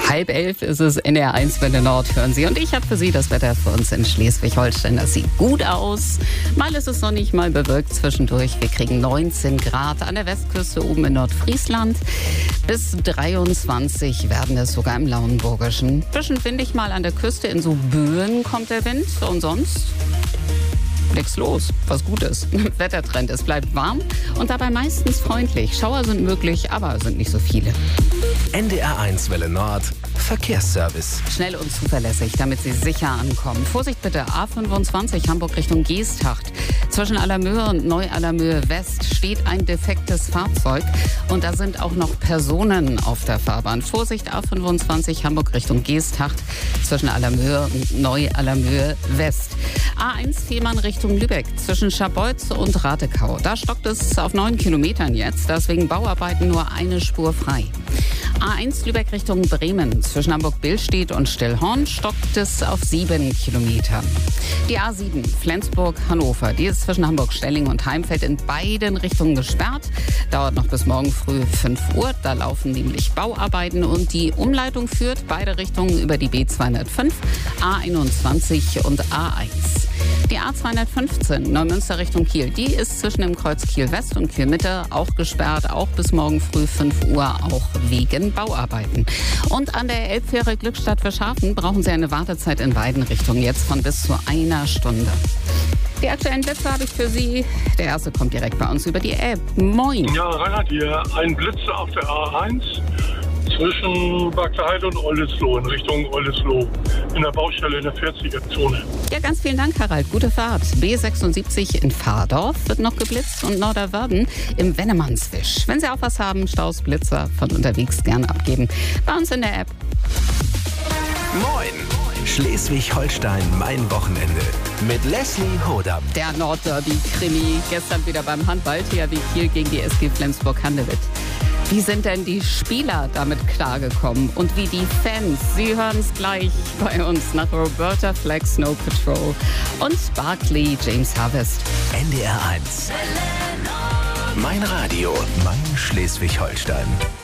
10:30 ist es, NDR1 Welle Nord hören Sie. Und ich habe für Sie das Wetter für uns in Schleswig-Holstein. Das sieht gut aus. Mal ist es sonnig, mal bewölkt zwischendurch. Wir kriegen 19 Grad an der Westküste oben in Nordfriesland. Bis 23 werden es sogar im Lauenburgischen. Bisschen windig mal an der Küste. In so Böen kommt der Wind. Und sonst nichts los, was gut ist. Wettertrend, es bleibt warm und dabei meistens freundlich. Schauer sind möglich, aber sind nicht so viele. NDR1 Welle Nord, Verkehrsservice. Schnell und zuverlässig, damit Sie sicher ankommen. Vorsicht bitte, A25 Hamburg Richtung Geesthacht. Zwischen Allermöhe und Neu-Allermöhe West steht ein defektes Fahrzeug und da sind auch noch Personen auf der Fahrbahn. Vorsicht, A25 Hamburg Richtung Geesthacht zwischen Allermöhe und Neu-Allermöhe West. A1 Fehmarn Richtung Lübeck zwischen Scharbeutz und Ratekau. Da stockt es auf 9 Kilometern jetzt, deswegen Bauarbeiten nur eine Spur frei. A1 Lübeck Richtung Bremen zwischen Hamburg-Billstedt und Stillhorn stockt es auf 7 Kilometern. Die A7 Flensburg-Hannover, die ist zwischen Hamburg-Stelling und Heimfeld in beiden Richtungen gesperrt. Dauert noch bis morgen früh 5 Uhr. Da laufen nämlich Bauarbeiten und die Umleitung führt beide Richtungen über die B205, A21 und A1. Die A215 Neumünster Richtung Kiel, die ist zwischen dem Kreuz Kiel West und Kiel Mitte auch gesperrt, auch bis morgen früh 5 Uhr, auch wegen Bauarbeiten. Und an der Elbfähre Glückstadt Verschafen brauchen Sie eine Wartezeit in beiden Richtungen, jetzt von bis zu 1 Stunde. Die aktuellen Blitze habe ich für Sie. Der erste kommt direkt bei uns über die App. Moin. Ja, Reinhard hier. Ein Blitz auf der A1 zwischen Bagdheide und Oldesloe in Richtung Oldesloe in der Baustelle in der 40er-Zone. Ja, ganz vielen Dank, Harald. Gute Fahrt. B76 in Fahrdorf wird noch geblitzt und Norderwörden im Wennemannswisch. Wenn Sie auch was haben, Staus, Blitzer von unterwegs gern abgeben. Bei uns in der App. Moin! Schleswig-Holstein, mein Wochenende. Mit Leslie Hodam. Der Nordderby-Krimi. Gestern wieder beim Handball. THW Kiel gegen die SG Flensburg-Handewitt. Wie sind denn die Spieler damit klargekommen und wie die Fans? Sie hören es gleich bei uns nach Roberta Flack, Snow Patrol und Barclay James Harvest. NDR1. Mein Radio, mein Schleswig-Holstein.